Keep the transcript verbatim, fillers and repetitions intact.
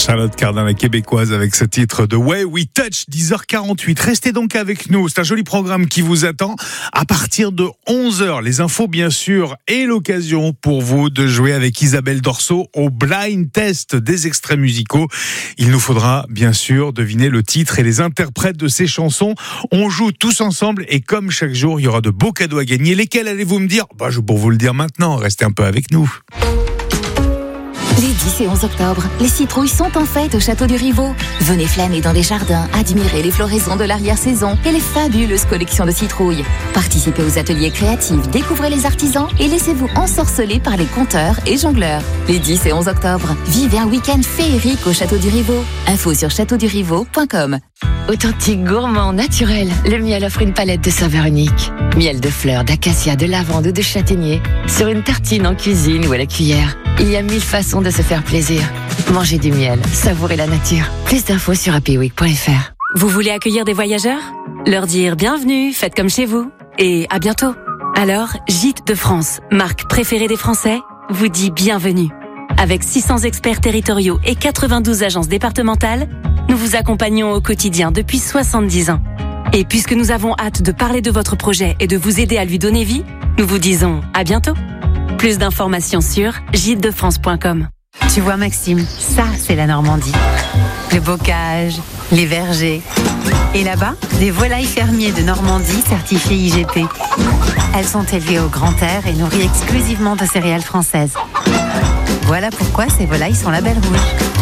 Charlotte Cardin, la québécoise, avec ce titre de Way We Touch, dix heures quarante-huit. Restez donc avec nous, c'est un joli programme qui vous attend à partir de onze heures. Les infos, bien sûr, et l'occasion pour vous de jouer avec Isabelle Dorso au blind test des extraits musicaux. Il nous faudra, bien sûr, deviner le titre et les interprètes de ces chansons. On joue tous ensemble et comme chaque jour, il y aura de beaux cadeaux à gagner. Lesquels allez-vous me dire ? Bah, je vais pour vous le dire maintenant, restez un peu avec nous. Les dix et onze octobre, les citrouilles sont en fête au Château du Riveau. Venez flâner dans les jardins, admirer les floraisons de l'arrière-saison et les fabuleuses collections de citrouilles. Participez aux ateliers créatifs, découvrez les artisans et laissez-vous ensorceler par les conteurs et jongleurs. Les dix et onze octobre, vivez un week-end féerique au Château du Riveau. Info sur château du riveau point com. Authentique, gourmand, naturel, le miel offre une palette de saveurs uniques. Miel de fleurs, d'acacia, de lavande ou de châtaignier, sur une tartine en cuisine ou à la cuillère. Il y a mille façons de se faire plaisir. Mangez du miel, savourez la nature. Plus d'infos sur happy week point f r. Vous voulez accueillir des voyageurs ? Leur dire bienvenue, faites comme chez vous. Et à bientôt. Alors, Gîtes de France, marque préférée des Français, vous dit bienvenue. Avec six cents experts territoriaux et quatre-vingt-douze agences départementales, nous vous accompagnons au quotidien depuis soixante-dix ans. Et puisque nous avons hâte de parler de votre projet et de vous aider à lui donner vie, nous vous disons à bientôt. Plus d'informations sur gîtes de france point com. Tu vois Maxime, ça c'est la Normandie. Le bocage, les vergers. Et là-bas, des volailles fermiers de Normandie certifiées I G P. Elles sont élevées au grand air et nourries exclusivement de céréales françaises. Voilà pourquoi ces volailles sont label rouge.